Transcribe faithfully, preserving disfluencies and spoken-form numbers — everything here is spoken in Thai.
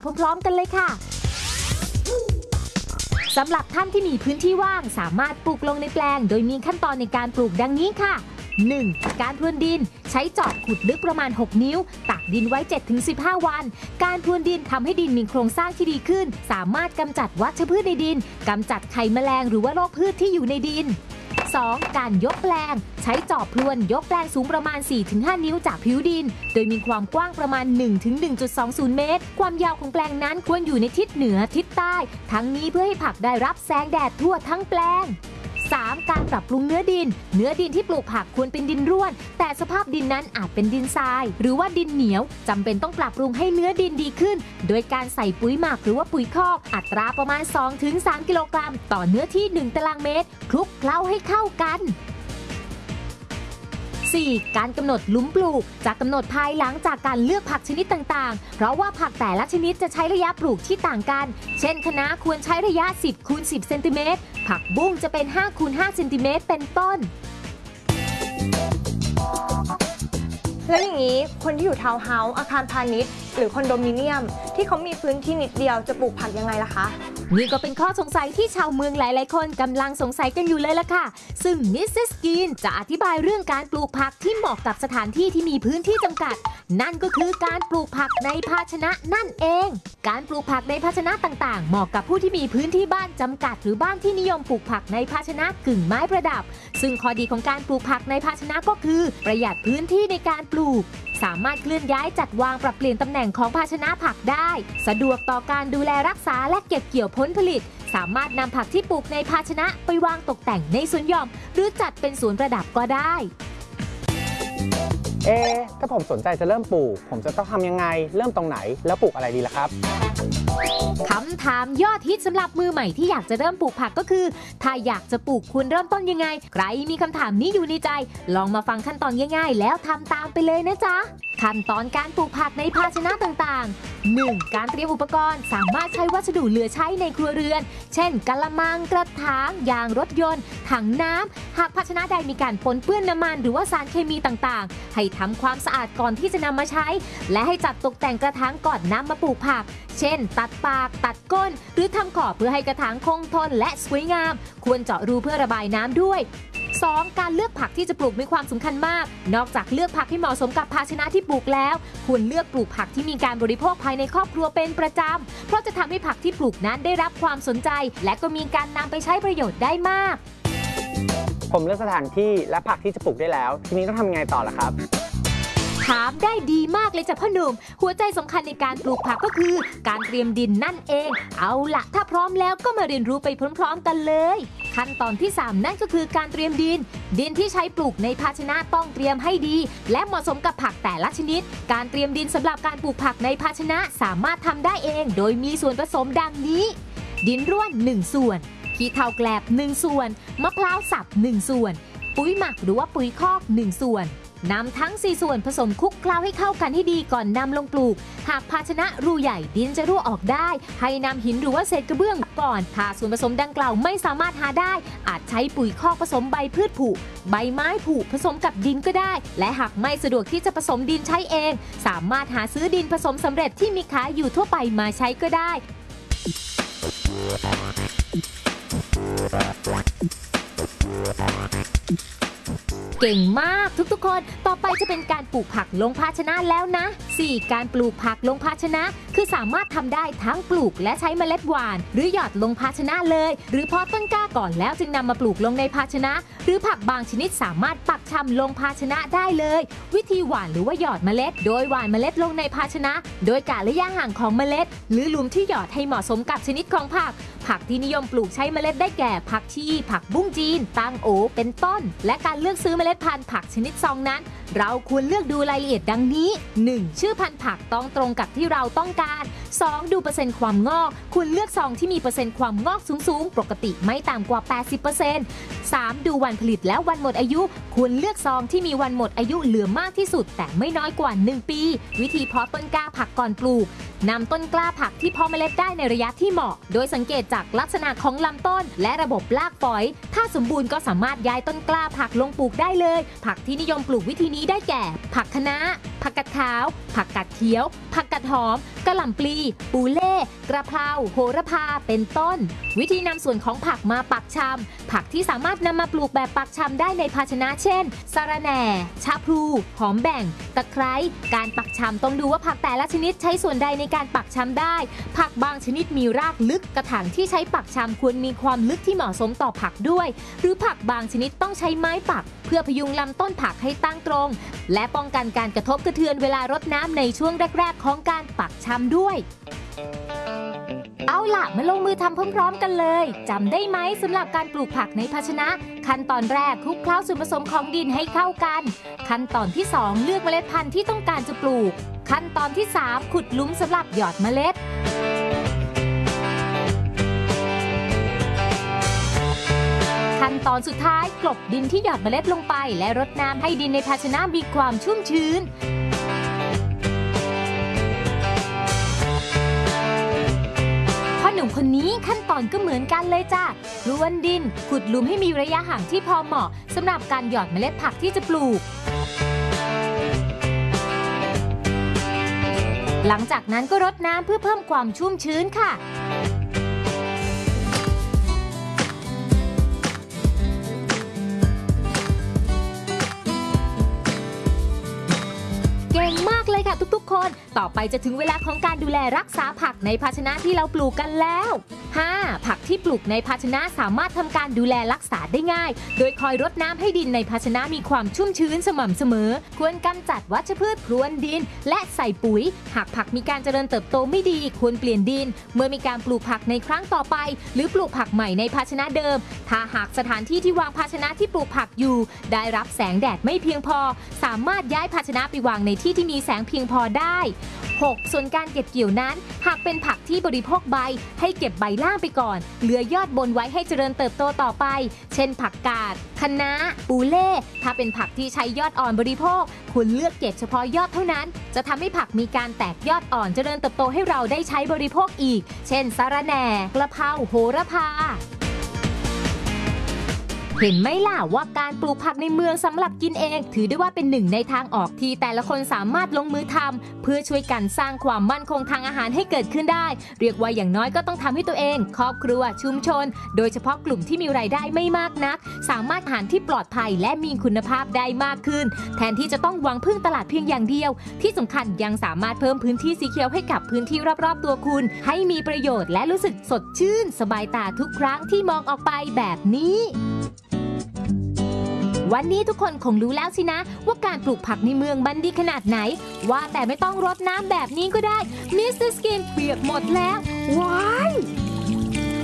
พร้อมๆกันเลยค่ะสำหรับท่านที่มีพื้นที่ว่างสามารถปลูกลงในแปลงโดยมีขั้นตอนในการปลูกดังนี้ค่ะ หนึ่ง. การพรวนดินใช้จอบขุดลึกประมาณหกนิ้วตากดินไว้ เจ็ดถึงสิบห้า วันการพรวนดินทำให้ดินมีโครงสร้างที่ดีขึ้นสามารถกำจัดวัชพืชในดินกำจัดไข่แมลงหรือว่าโรคพืชที่อยู่ในดิน สอง. การยกแปลงใช้จอบพรวนยกแปลงสูงประมาณ สี่ถึงห้า นิ้วจากผิวดินโดยมีความกว้างประมาณ หนึ่งถึงหนึ่งจุดสองศูนย์ เมตรความยาวของแปลงนั้นควรอยู่ในทิศเหนือทิศใต้ทั้งนี้เพื่อให้ผักได้รับแสงแดดทั่วทั้งแปลง สาม. การปรับปรุงเนื้อดินเนื้อดินที่ปลูกผักควรเป็นดินร่วนแต่สภาพดินนั้นอาจเป็นดินทรายหรือว่าดินเหนียวจำเป็นต้องปรับปรุงให้เนื้อดินดีขึ้นโดยการใส่ปุ๋ยหมักหรือว่าปุ๋ยคอกอัตราประมาณ สองถึงสาม กิโลกรัมต่อเนื้อที่หนึ่งตารางเมตรคลุกเคล้าให้เข้ากัน สี่. การกำหนดหลุมปลูกจะกำหนดภายหลังจากการเลือกผักชนิดต่างๆเพราะว่าผักแต่ละชนิดจะใช้ระยะปลูกที่ต่างกันเช่นคะน้าควรใช้ระยะ สิบคูณสิบ เซนติเมตรผักบุ้งจะเป็น ห้าคูณห้า เซนติเมตรเป็นต้นแล้วอย่างนี้คนที่อยู่ทาวน์เฮาส์อาคารพาณิชย์หรือคอนโดมิเนียมที่เขามีพื้นที่นิดเดียวจะปลูกผักยังไงล่ะคะนี่ก็เป็นข้อสงสัยที่ชาวเมืองหลายๆคนกำลังสงสัยกันอยู่เลยล่ะค่ะซึ่งมิสซิสกีนจะอธิบายเรื่องการปลูกผักที่เหมาะกับสถานที่ที่มีพื้นที่จำกัดนั่นก็คือการปลูกผักในภาชนะนั่นเองการปลูกผักในภาชนะต่างๆเหมาะกับผู้ที่มีพื้นที่บ้านจำกัดหรือบ้านที่นิยมปลูกผักในภาชนะกึ่งไม้ประดับซึ่งข้อดีของการปลูกผักในภาชนะก็คือประหยัดพื้นที่ในการปลูกสามารถเคลื่อนย้ายจัดวางปรับเปลี่ยนตำแหน่งของภาชนะผักได้สะดวกต่อการดูแลรักษาและเก็บเกี่ยวผลผลิตสามารถนำผักที่ปลูกในภาชนะไปวางตกแต่งในสวนหย่อมหรือจัดเป็นสวนประดับก็ได้เอ๊ะถ้าผมสนใจจะเริ่มปลูกผมจะต้องทำยังไงเริ่มตรงไหนแล้วปลูกอะไรดีล่ะครับคำถามยอดฮิตสำหรับมือใหม่ที่อยากจะเริ่มปลูกผักก็คือถ้าอยากจะปลูกควรเริ่มต้นยังไงใครมีคำถามนี้อยู่ในใจลองมาฟังขั้นตอนง่ายๆแล้วทำตามไปเลยนะจ๊ะขั้นตอนการปลูกผักในภาชนะต่างๆ หนึ่ง. การเตรียมอุปกรณ์สามารถใช้วัสดุเหลือใช้ในครัวเรือนเช่นกะละมังกระถางยางรถยนต์ถังน้ำหากภาชนะใดมีการปนเปื้อนน้ำมันหรือว่าสารเคมีต่างๆให้ทำความสะอาดก่อนที่จะนำมาใช้และให้จัดตกแต่งกระถางก่อนนำมาปลูกผักเช่นตัดปากตัดก้นหรือทำขอบเพื่อให้กระถางคงทนและสวยงามควรเจาะรูเพื่อระบายน้ำด้วย สอง. การเลือกผักที่จะปลูกมีความสำคัญมากนอกจากเลือกผักที่เหมาะสมกับภาชนะที่ปลูกแล้วควรเลือกปลูกผักที่มีการบริโภคภายในครอบครัวเป็นประจำเพราะจะทำให้ผักที่ปลูกนั้นได้รับความสนใจและก็มีการนำไปใช้ประโยชน์ได้มากผมเลือกสถานที่และผักที่จะปลูกได้แล้วทีนี้ต้องทำยังไงต่อล่ะครับถามได้ดีมากเลยจ้ะพ่อหนุ่มหัวใจสำคัญในการปลูกผักก็คือการเตรียมดินนั่นเองเอาล่ะถ้าพร้อมแล้วก็มาเรียนรู้ไปพร้อมๆกันเลยขั้นตอนที่สามนั่นก็คือการเตรียมดินดินที่ใช้ปลูกในภาชนะต้องเตรียมให้ดีและเหมาะสมกับผักแต่ละชนิดการเตรียมดินสำหรับการปลูกผักในภาชนะสามารถทำได้เองโดยมีส่วนผสมดังนี้ดินร่วนหนึ่งส่วนขี้เถ้าแกลบหนึ่งส่วนมะพร้าวสับหนึ่งส่วนปุ๋ยหมักหรือว่าปุ๋ยคอกหนึ่งส่วนนำทั้งสี่ส่วนผสมคลุกเคล้าให้เข้ากันให้ดีก่อนนำลงปลูกหากภาชนะรูใหญ่ดินจะรั่วออกได้ให้นำหินหรือว่าเศษกระเบื้องก่อนถ้าส่วนผสมดังกล่าวไม่สามารถหาได้อาจใช้ปุ๋ยคอกผสมใบพืชผุใบไม้ผุผสมกับดินก็ได้และหากไม่สะดวกที่จะผสมดินใช้เองสามารถหาซื้อดินผสมสำเร็จที่มีขายอยู่ทั่วไปมาใช้ก็ได้เก่งมากทุกๆคนต่อไปจะเป็นการปลูกผักลงภาชนะแล้วนะ สี่. การปลูกผักลงภาชนะคือสามารถทำได้ทั้งปลูกและใช้เมล็ดหว่านหรือหยอดลงภาชนะเลยหรือเพาะต้นกล้าก่อนแล้วจึงนำมาปลูกลงในภาชนะหรือผักบางชนิดสามารถปักชำลงภาชนะได้เลยวิธีหว่านหรือว่าหยอดเมล็ดโดยหว่านเมล็ดลงในภาชนะโดยกะระยะห่างของเมล็ดหรือหลุมที่หยอดให้เหมาะสมกับชนิดของผักผักที่นิยมปลูกใช้เมล็ดได้แก่ผักชีผักบุ้งจีนตังโอเป็นต้นและการเลือกซื้อเมล็ดพันธุ์ผักชนิดซองนั้นเราควรเลือกดูรายละเอียดดังนี้ หนึ่ง. ชื่อพันธุ์ผักต้องตรงกับที่เราต้องการ สอง. ดูเปอร์เซ็นต์ความงอกควรเลือกซองที่มีเปอร์เซ็นต์ความงอกสูงๆปกติไม่ต่ำกว่า แปดสิบเปอร์เซ็นต์ สาม. ดูวันผลิตและวันหมดอายุควรเลือกซองที่มีวันหมดอายุเหลือมากที่สุดแต่ไม่น้อยกว่าหนึ่งปีวิธีเพาะต้นกล้าผักก่อนปลูกนำต้นกล้าผักที่เพาะเมล็ดได้ในระยะที่เหมาะโดยสังเกตจากลักษณะของลำต้นและระบบรากฝอยถ้าสมบูรณ์ก็สามารถย้ายต้นกล้าผักลงปลูกได้เลยผักที่นิยมปลูกวิธีนี้นี้ได้แก่ ผักคะน้าผักกาดขาวผักกาดเขียวผักกาดหอมกะหล่ำปลีปูเล่กระเพราโหระพาเป็นต้นวิธีนำส่วนของผักมาปักชำผักที่สามารถนำมาปลูกแบบปักชำได้ในภาชนะเช่นสะระแหน่ชะพลูหอมแบ่งตะไคร้การปักชำต้องดูว่าผักแต่ละชนิดใช้ส่วนใดในการปักชำได้ผักบางชนิดมีรากลึกกระถางที่ใช้ปักชำควรมีความลึกที่เหมาะสมต่อผักด้วยหรือผักบางชนิดต้องใช้ไม้ปักเพื่อพยุงลำต้นผักให้ตั้งตรงและป้องกันการกระทบกระเทือนเวลารดน้ำในช่วงแรกๆของการปักชำด้วยเอาล่ะมาลงมือทำพร้อมๆกันเลยจำได้ไหมสำหรับการปลูกผักในภาชนะขั้นตอนแรกคลุกเคล้าส่วนผสมของดินให้เข้ากันขั้นตอนที่สองเลือกเมล็ดพันธุ์ที่ต้องการจะปลูกขั้นตอนที่สามขุดหลุมสำหรับหยอดเมล็ดขั้นตอนสุดท้ายกลบดินที่หยอดเมล็ดลงไปและรดน้ำให้ดินในภาชนะมีความชุ่มชื้นพ่อหนุ่มคนนี้ขั้นตอนก็เหมือนกันเลยจ้ะรวนดินขุดหลุมให้มีระยะห่างที่พอเหมาะสำหรับการหยอดเมล็ดผักที่จะปลูกหลังจากนั้นก็รดน้ำเพื่อเพิ่มความชุ่มชื้นค่ะเก่งมากเลยค่ะทุกๆคนต่อไปจะถึงเวลาของการดูแลรักษาผักในภาชนะที่เราปลูกกันแล้วห้าผักที่ปลูกในภาชนะสามารถทำการดูแลรักษาได้ง่ายโดยคอยรดน้ำให้ดินในภาชนะมีความชุ่มชื้นสม่ำเสมอควรกำจัดวัชพืชพรวนดินและใส่ปุ๋ยหากผักมีการเจริญเติบโตไม่ดีควรเปลี่ยนดินเมื่อมีการปลูกผักในครั้งต่อไปหรือปลูกผักใหม่ในภาชนะเดิมถ้าหากสถานที่ที่วางภาชนะที่ปลูกผักอยู่ได้รับแสงแดดไม่เพียงพอสามารถย้ายภาชนะไปวางในที่ที่มีแสงเพียงพอได้หกส่วนการเก็บเกี่ยวนั้นหากเป็นผักที่บริโภคใบให้เก็บใบล่างไปก่อนเหลือยอดบนไว้ให้เจริญเติบโตต่อไปเช่นผักกาดคะน้าปูเล่ถ้าเป็นผักที่ใช้ยอดอ่อนบริโภคควรเลือกเก็บเฉพาะยอดเท่านั้นจะทำให้ผักมีการแตกยอดอ่อนเจริญเติบโตให้เราได้ใช้บริโภคอีกเช่นสะระแหน่กระเพราโหระพาเห็นไหมล่ะว่าการปลูกผักในเมืองสำหรับกินเองถือได้ว่าเป็นหนึ่งในทางออกที่แต่ละคนสามารถลงมือทำเพื่อช่วยกันสร้างความมั่นคงทางอาหารให้เกิดขึ้นได้เรียกว่าอย่างน้อยก็ต้องทำให้ตัวเองครอบครัวชุมชนโดยเฉพาะกลุ่มที่มีรายได้ไม่มากนักสามารถหาที่ปลอดภัยและมีคุณภาพได้มากขึ้นแทนที่จะต้องหวังพึ่งตลาดเพียงอย่างเดียวที่สำคัญยังสามารถเพิ่มพื้นที่สีเขียวให้กับพื้นที่รอบๆตัวคุณให้มีประโยชน์และรู้สึกสดชื่นสบายตาทุกครั้งที่มองออกไปแบบนี้วันนี้ทุกคนคงรู้แล้วสินะว่าการปลูกผักในเมืองมันดีขนาดไหนว่าแต่ไม่ต้องรดน้ำแบบนี้ก็ได้มิสเตอร์สกินเปียกหมดแล้วว้าย